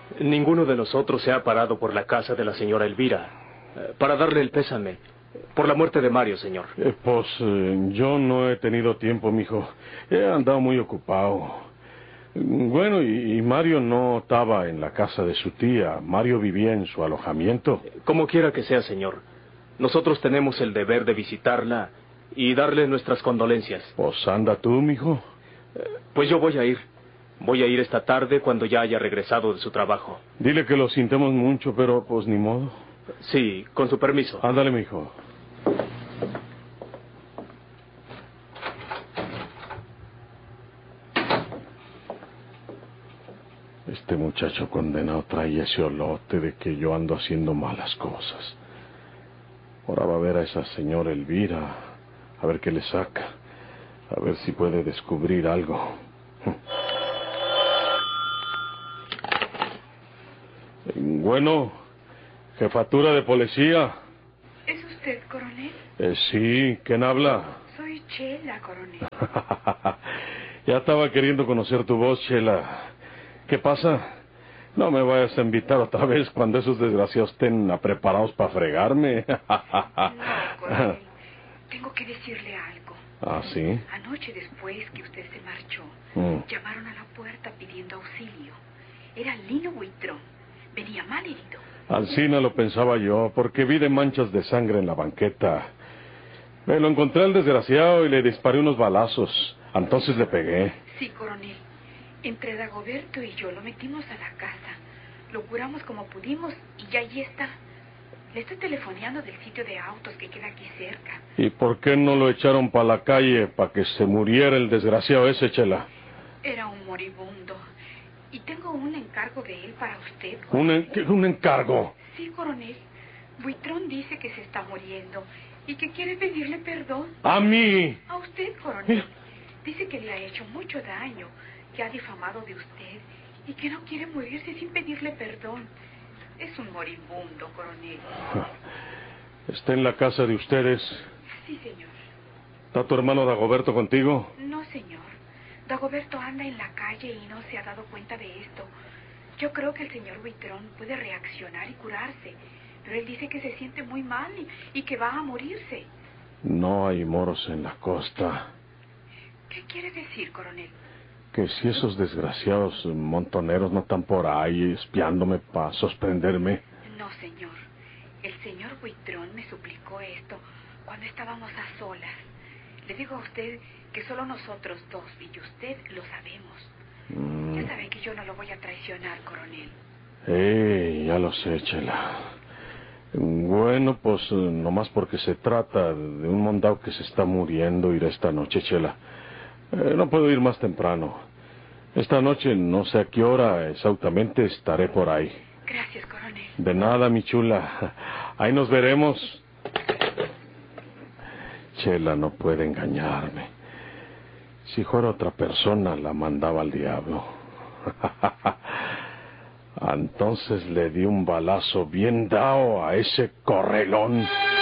Ninguno de nosotros se ha parado por la casa de la señora Elvira para darle el pésame por la muerte de Mario, señor. Yo no he tenido tiempo, mijo. He andado muy ocupado. Bueno, y Mario no estaba en la casa de su tía. Mario vivía en su alojamiento. Como quiera que sea, señor, nosotros tenemos el deber de visitarla y darle nuestras condolencias. Pues anda tú, mijo. Pues yo voy a ir. Voy a ir esta tarde cuando ya haya regresado de su trabajo. Dile que lo sintemos mucho, pero pues ni modo. Sí, con su permiso. Ándale, mijo. Este muchacho condenado trae ese olote de que yo ando haciendo malas cosas. Ahora va a ver a esa señora Elvira, a ver qué le saca, a ver si puede descubrir algo. Bueno, jefatura de policía. ¿Es usted, coronel? Sí, ¿quién habla? Soy Chela, coronel. Ya estaba queriendo conocer tu voz, Chela. ¿Qué pasa? No me vayas a invitar otra vez cuando esos desgraciados estén preparados para fregarme. No, coronel. Tengo que decirle algo. ¿Ah, sí? Anoche, después que usted se marchó, llamaron a la puerta pidiendo auxilio. Era Lino Buitrón. Venía mal herido. Alcina lo pensaba yo, porque vi de manchas de sangre en la banqueta. Me lo encontré al desgraciado y le disparé unos balazos. Entonces le pegué. Sí, coronel. Entre Dagoberto y yo lo metimos a la casa. Lo curamos como pudimos y ya allí está. Le estoy telefoneando del sitio de autos que queda aquí cerca. ¿Y por qué no lo echaron para la calle para que se muriera el desgraciado ese, Chela? Era un moribundo. Y tengo un encargo de él para usted. ¿Un encargo? Sí, coronel. Buitrón dice que se está muriendo y que quiere pedirle perdón. ¿A mí? A usted, coronel. Dice que le ha hecho mucho daño, que ha difamado de usted y que no quiere morirse sin pedirle perdón. Es un moribundo, coronel. ¿Está en la casa de ustedes? Sí, señor. ¿Está tu hermano Dagoberto contigo? No, señor. Dagoberto anda en la calle y no se ha dado cuenta de esto. Yo creo que el señor Buitrón puede reaccionar y curarse, pero él dice que se siente muy mal y que va a morirse. No hay moros en la costa. ¿Qué quiere decir, coronel? Que si esos desgraciados montoneros no están por ahí espiándome para sorprenderme. No, señor. El señor Buitrón me suplicó esto cuando estábamos a solas. Le digo a usted que solo nosotros dos y usted lo sabemos. Ya sabe que yo no lo voy a traicionar, coronel. Ya lo sé, Chela. Bueno, pues nomás porque se trata de un mondao que se está muriendo, iré esta noche, Chela. No puedo ir más temprano. Esta noche, no sé a qué hora exactamente, estaré por ahí. Gracias, coronel. De nada, mi chula. Ahí nos veremos. Chela no puede engañarme. Si fuera otra persona, la mandaba al diablo. Entonces le di un balazo bien dado a ese correlón.